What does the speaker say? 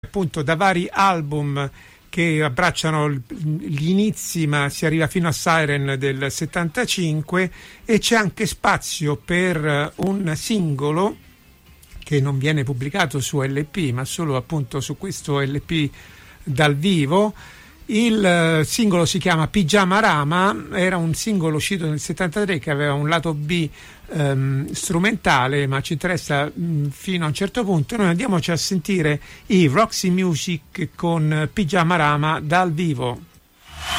appunto da vari album che abbracciano gli inizi, ma si arriva fino a Siren del 75, e c'è anche spazio per un singolo che non viene pubblicato su LP, ma solo appunto su questo LP dal vivo. Il singolo si chiama Pigiama Rama, era un singolo uscito nel 73 che aveva un lato B strumentale, ma ci interessa fino a un certo punto. Noi andiamoci a sentire i Roxy Music con Pigiama Rama dal vivo.